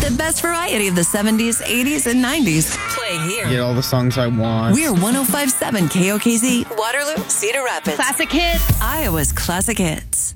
The best variety of the 70s, 80s, and 90s. Playing here. Get all the songs I want. We're 105.7 KOKZ, Waterloo, Cedar Rapids. Classic hits. Iowa's classic hits.